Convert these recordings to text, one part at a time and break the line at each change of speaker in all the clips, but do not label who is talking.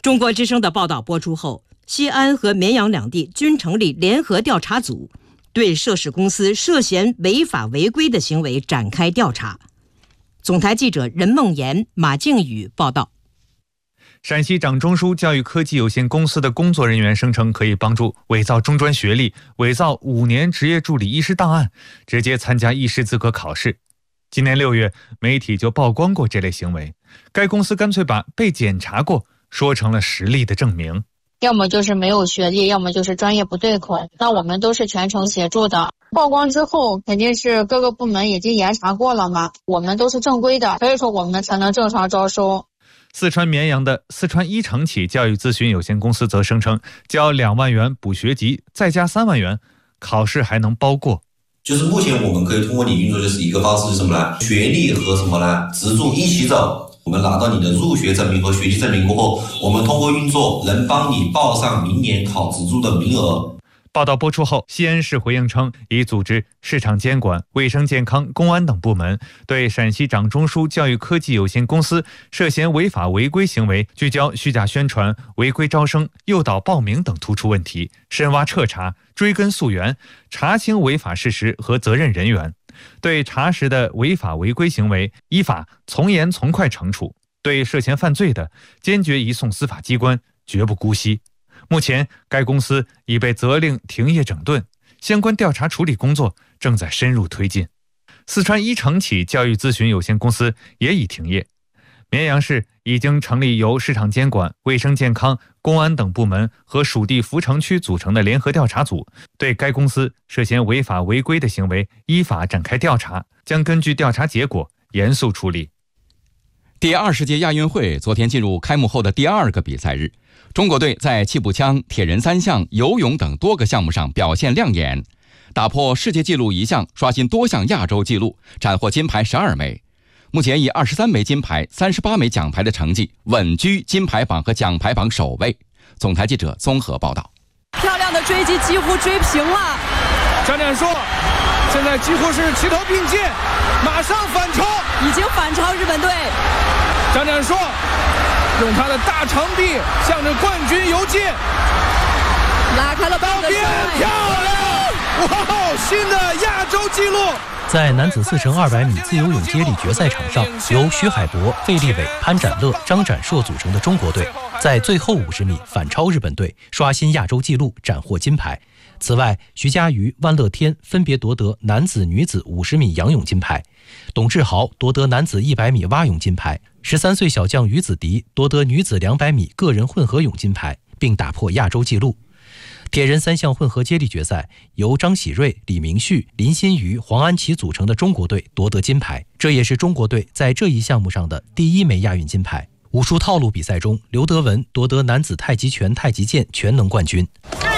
中国之声的报道播出后，西安和绵阳两地均成立联合调查组，对涉事公司涉嫌违法违规的行为展开调查。总台记者任梦妍、马静宇报道。
陕西掌中枢教育科技有限公司的工作人员声称，可以帮助伪造中专学历、伪造5年职业助理医师档案，直接参加医师资格考试。今年6月，媒体就曝光过这类行为。该公司干脆把被检查过说成了实力的证明。
要么就是没有学历，要么就是专业不对口。那我们都是全程协助的。曝光之后，肯定是各个部门已经严查过了嘛，我们都是正规的，所以说我们才能正常招收。
四川绵阳的四川一城企教育咨询有限公司则声称，交2万元补学籍，再加3万元，考试还能包过。
就是目前我们可以通过你运作，就是一个方式是什么呢？学历和什么呢？职助一起走。我们拿到你的入学证明和学习证明过后，我们通过运作能帮你报上明年考职助的名额。
报道播出后，西安市回应称，已组织市场监管、卫生健康、公安等部门，对陕西掌中枢教育科技有限公司涉嫌违法违规行为，聚焦虚假宣传、违规招生、诱导报名等突出问题，深挖彻查，追根溯源，查清违法事实和责任人员。对查实的违法违规行为，依法从严从快惩处；对涉嫌犯罪的，坚决移送司法机关，绝不姑息。目前，该公司已被责令停业整顿，相关调查处理工作正在深入推进。四川一城企教育咨询有限公司也已停业。绵阳市已经成立由市场监管、卫生健康、公安等部门和属地扶城区组成的联合调查组，对该公司涉嫌违法违规的行为依法展开调查，将根据调查结果严肃处理。
第20届亚运会昨天进入开幕后的第2个比赛日，中国队在气步枪、铁人3项、游泳等多个项目上表现亮眼，打破世界纪录1项，刷新多项亚洲纪录，斩获金牌12枚。目前以23枚金牌、38枚奖牌的成绩，稳居金牌榜和奖牌榜首位。总台记者综合报道。
漂亮的追击，几乎追平了。
张展硕现在几乎是齐头并进，马上反超，
已经反超日本队。
张展硕用他的大长臂向着冠军游进，
拉开了
道边，漂亮！哇，新的亚洲纪录！
在男子4×200米自由泳接力决赛场上，由徐海博、费立伟、潘展乐、张展硕组成的中国队，在最后50米反超日本队，刷新亚洲纪录，斩获金牌。此外，徐嘉余、万乐天分别夺得男子、女子50米仰泳金牌，董志豪夺得男子100米蛙泳金牌，13岁小将于子迪夺得女子200米个人混合泳金牌，并打破亚洲纪录。铁人3项混合接力决赛，由张喜瑞、李明旭、林新瑜、黄安琪组成的中国队夺得金牌，这也是中国队在这一项目上的第1枚亚运金牌。武术套路比赛中，刘德文夺得男子太极拳、太极剑全能冠军。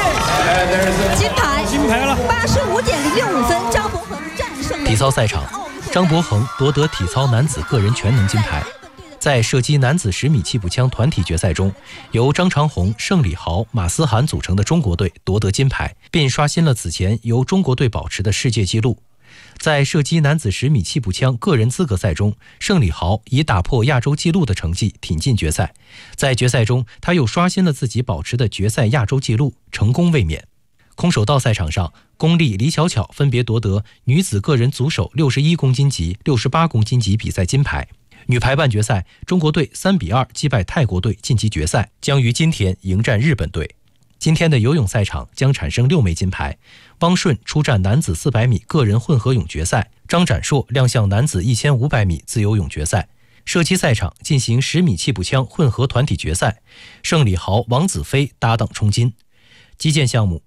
金牌了，85.065分，张博恒战胜。
体操赛场，张博恒夺得体操男子个人全能金牌。在射击男子10米气步枪团体决赛中，由张长虹、盛礼豪、马思涵组成的中国队夺得金牌，并刷新了此前由中国队保持的世界纪录。在射击男子10米气步枪个人资格赛中，盛礼豪以打破亚洲纪录的成绩挺进决赛。在决赛中，他又刷新了自己保持的决赛亚洲纪录，成功卫冕。空手道赛场上，巩俐、李巧巧分别夺得女子个人组手61公斤级、68公斤级比赛金牌。女排半决赛，中国队3比2击败泰国队晋级决赛，将于今天迎战日本队。今天的游泳赛场将产生6枚金牌，汪顺出战男子400米个人混合泳决赛，张展硕亮相男子1500米自由泳决赛。射击赛场进行10米气步枪混合团体决赛，盛礼豪、王子飞搭档冲金。击剑项目，